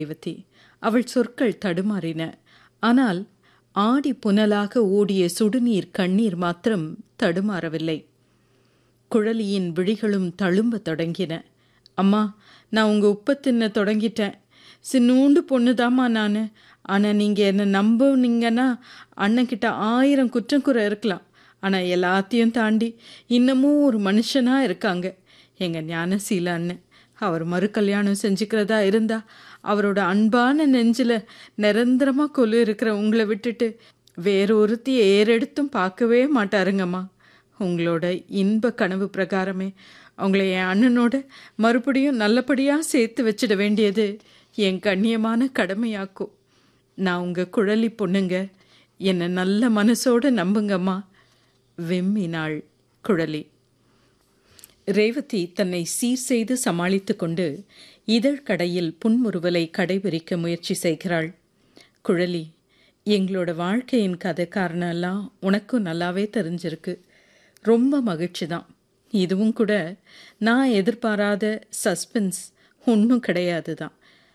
ரேவதி. அவள் சொற்கள் தடுமாறின. ஆனால் ஆடி புனலாக ஓடிய சுடுநீர் கண்ணீர் மாத்திரம் தடுமாறவில்லை. குழலியின் விழிகளும் தழும்ப தொடங்கின. அம்மா, நான் உங்கள் உப்பை தின்ன தொடங்கிட்டேன். சின்னூண்டு பொண்ணுதாம்மா நான். ஆனால் நீங்கள் என்னை நம்புனீங்கன்னா அண்ணன்கிட்ட 1000 குற்றங்குறை இருக்கலாம். ஆனால் எல்லாத்தையும் தாண்டி இன்னமும் ஒரு மனுஷனாக இருக்காங்க எங்கள் ஞானசீல அண்ணன். அவர் மறு கல்யாணம் செஞ்சுக்கிறதா இருந்தா அவரோட அன்பான நெஞ்சில் நிரந்தரமாக கொலு இருக்கிற உங்களை விட்டுட்டு வேறொருத்தியை ஏறெடுத்தும் பார்க்கவே மாட்டாருங்கம்மா. உங்களோட இன்ப கனவு பிரகாரமே அவங்கள என் அண்ணனோட மறுபடியும் நல்லபடியாக சேர்த்து வச்சிட வேண்டியது என் கண்ணியமான கடமையாக்கும். நான் உங்கள் குழலி பொண்ணுங்க, என்னை நல்ல மனசோடு நம்புங்கம்மா வெம்மினாள் குழலி. ரேவதி தன்னை சீர் செய்து சமாளித்து கொண்டு இதழ்கடையில் புன்முறுவலை கடைபிடிக்க முயற்சி செய்கிறாள். குழலி, எங்களோட வாழ்க்கையின் கதை காரணம்லாம் உனக்கும் நல்லாவே தெரிஞ்சிருக்கு. ரொம்ப மகிழ்ச்சி தான். இதுவும் கூட நான் எதிர்பாராத சஸ்பென்ஸ் ஒன்றும் கிடையாது தான்.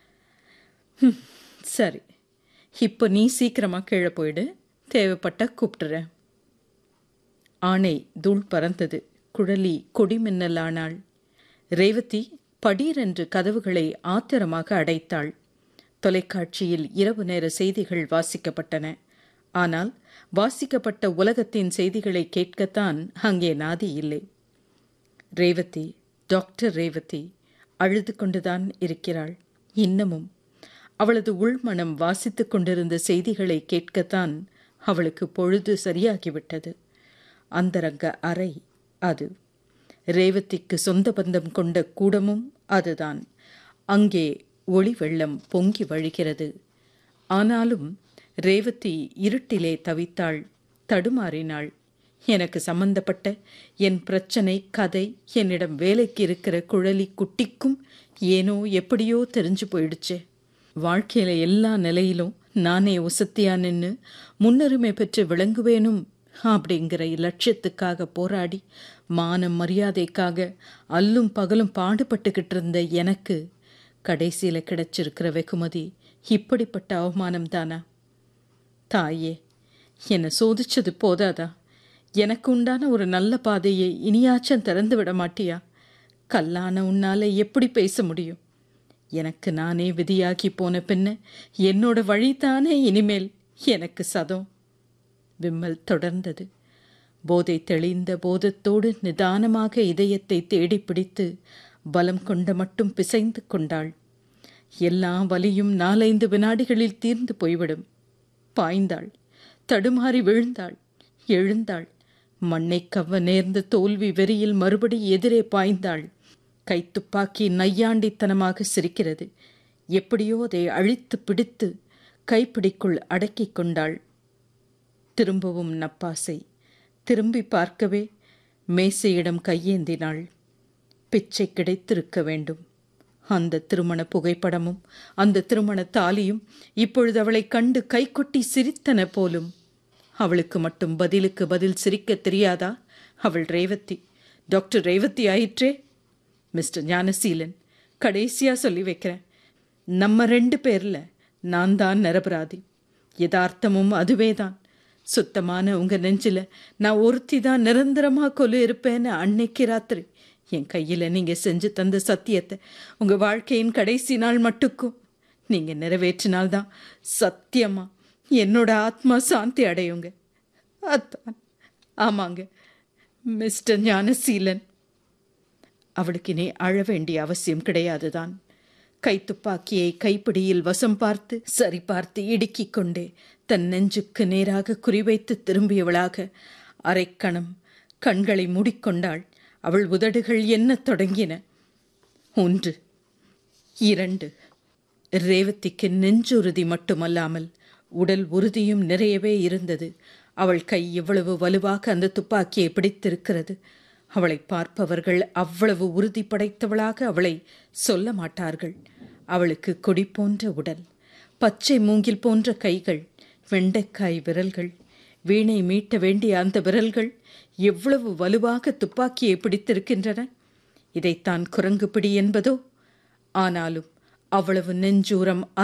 சரி, இப்போ நீ சீக்கிரமாக கீழே போயிடு. தேவைப்பட்ட கூப்பிட்டுறேன். ஆணை தூள் பறந்தது. குழலி கொடிமின்னலானாள். ரேவதி படீரென்று கதவுகளை ஆத்திரமாக அடைத்தாள். தொலைக்காட்சியில் இரவு நேர செய்திகள் வாசிக்கப்பட்டன. ஆனால் வாசிக்கப்பட்ட உலகத்தின் செய்திகளை கேட்கத்தான் அங்கே நாதி இல்லை. ரேவதி, டாக்டர் ரேவதி அழுது கொண்டுதான் இருக்கிறாள். இன்னமும் அவளது உள்மனம் வாசித்து கொண்டிருந்த செய்திகளை கேட்கத்தான் அவளுக்கு பொழுது சரியாகிவிட்டது. அந்தரங்க அறை அது. ரேவதிக்கு சொந்த பந்தம் கொண்ட கூடமும் அதுதான். அங்கே ஒளி வெள்ளம் பொங்கி வழிகிறது. ஆனாலும் ரேவதி இருட்டிலே தவித்தாள், தடுமாறினாள். எனக்கு சம்பந்தப்பட்ட என் பிரச்சனை கதை என்னிடம் வேலைக்கு இருக்கிற குழலி குட்டிக்கும் ஏனோ எப்படியோ தெரிஞ்சு போயிடுச்சே. வாழ்க்கையில எல்லா நிலையிலும் நானே உசத்தியா நின்று முன்னுரிமை பெற்று விளங்குவேனும் அப்படிங்கிற லட்சியத்துக்காக போராடி மானம் மரியாதைக்காக அல்லும் பகலும் பாடுபட்டுக்கிட்டு இருந்த எனக்கு கடைசியில் கிடைச்சிருக்கிற வெகுமதி இப்படிப்பட்ட அவமானம் தானா? தாயே, என்னை சோதிச்சது போதாதா? எனக்கு உண்டான ஒரு நல்ல பாதையை இனியாச்சும் திறந்து விட மாட்டியா? கல்லான உன்னால எப்படி பேச முடியும்? எனக்கு நானே விதியாகி போன பின்ன என்னோட வழிதானே இனிமேல் எனக்கு சதம். விம்மல் தொடர்ந்தது. போதை தெளிந்த போதத்தோடு நிதானமாக இதயத்தை தேடி பிடித்து பலம் கொண்ட மட்டும் பிசைந்து கொண்டாள். எல்லா வலியும் 4-5 வினாடிகளில் தீர்ந்து போய்விடும். பாய்ந்தாள், தடுமாறி விழுந்தாள், எழுந்தாள். மண்ணை கவ்வ நேர்ந்த தோல்வி வெறியில் மறுபடி எதிரே பாய்ந்தாள். கைத்துப்பாக்கி நையாண்டித்தனமாக சிரிக்கிறது. எப்படியோ அதை அழித்து பிடித்து கைப்பிடிக்குள் அடக்கி கொண்டாள். திரும்பவும் நப்பாசை. திரும்பி பார்க்கவே மேசையிடம் கையேந்தினாள். பிச்சை கிடைத்திருக்க வேண்டும். அந்த திருமண புகைப்படமும் அந்த திருமண தாலியும் இப்பொழுது அவளை கண்டு கைகொட்டி சிரித்தன போலும். அவளுக்கு மட்டும் பதிலுக்கு பதில் சிரிக்க தெரியாதா? அவள் ரேவதி, டாக்டர் ரேவதி ஆயிற்றே. மிஸ்டர் ஞானசீலன், கடைசியா சொல்லி வைக்கிறேன், நம்ம 2 பேர்ல நான் தான் நிரபராதி. யதார்த்தமும் அதுவே தான். சுத்தமான உங்க நெஞ்சில நான் ஒருத்தி தான் நிரந்தரமாக கொலு இருப்பேன்னு அன்னைக்கு ராத்திரி என் கையில் நீங்கள் செஞ்சு தந்த சத்தியத்தை உங்கள் வாழ்க்கையின் கடைசி நாள் மட்டுக்கும் நீங்கள் நிறைவேற்றினால்தான் சத்தியமா என்னோட ஆத்மா சாந்தி அடையுங்க. அதான், ஆமாங்க மிஸ்டர் ஞானசீலன். அவளுக்கு இனி அழ வேண்டிய அவசியம் கிடையாதுதான். கைத்துப்பாக்கியை கைப்பிடியில் வசம் பார்த்து சரி பார்த்து இடுக்கிக் கொண்டே தன் நெஞ்சுக்கு நேராக குறிவைத்து திரும்பியவளாக அரைக்கணம் கண்களை மூடிக்கொண்டாள். அவள் உதடுகள் எண்ணத் தொடங்கின. 1, 2. ரேவதிக்கு நெஞ்சுறுதி மட்டுமல்லாமல் உடல் உறுதியும் நிறையவே இருந்தது. அவள் கை எவ்வளவு வலுவாக அந்த துப்பாக்கியை பிடித்திருக்கிறது. அவளை பார்ப்பவர்கள் அவ்வளவு உறுதி படைத்தவளாக அவளை சொல்ல மாட்டார்கள். அவளுக்கு கொடி போன்ற உடல், பச்சை மூங்கில் போன்ற கைகள், வெண்டைக்காய் விரல்கள், வீணை மீட்ட வேண்டிய அந்த விரல்கள் எவ்வளவு வலுவாக துப்பாக்கியை பிடித்திருக்கின்றன. இதைத்தான் குரங்கு பிடி என்பதோ? ஆனாலும் அவ்வளவு நெஞ்சூரம்